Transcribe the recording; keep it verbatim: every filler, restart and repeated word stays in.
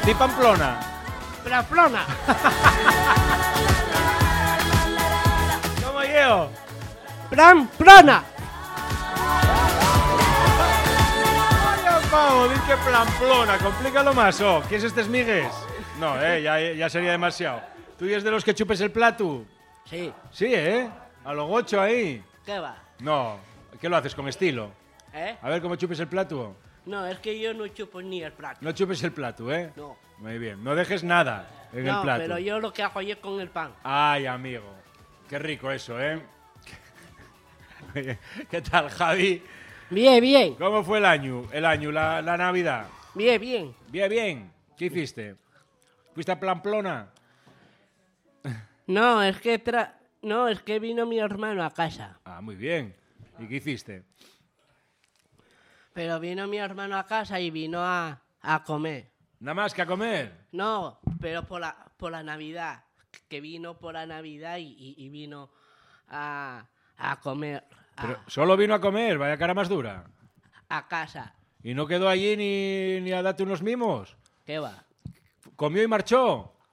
Di Pamplona. Pamplona. ¿Cómo yo? Pamplona. Vaya pavo, di que Pamplona. Complícalo más, oh. ¿Qué es este Migues? No, eh, ya, ya sería demasiado. ¿Tú eres de los que chupes el plato? Sí. Sí, ¿eh? A lo gocho ahí. ¿Qué va? No, ¿qué lo haces con estilo? ¿Eh? A ver cómo chupes el plato. No, es que yo no chupo ni el plato. No chupes el plato, ¿eh? No. Muy bien, no dejes nada en no, el plato. pero yo lo que hago es con el pan. Ay, amigo, qué rico eso, ¿eh? ¿Qué tal, Javi? Bien, bien. ¿Cómo fue el año, el año, la, la Navidad? Bien, bien. Bien, bien. ¿Qué hiciste? ¿Fuiste a Pamplona? No, es que tra... no, es que vino mi hermano a casa. Ah, muy bien. ¿Y qué hiciste? Pero vino mi hermano a casa y vino a, a comer. ¿Nada más que a comer? No, pero por la, por la Navidad. Que vino por la Navidad y, y, y vino a, a comer a, Pero solo vino a comer, vaya cara más dura. a casa. ¿Y no quedó allí ni, ni a darte unos mimos? ¿Qué va? ¿Comió y marchó?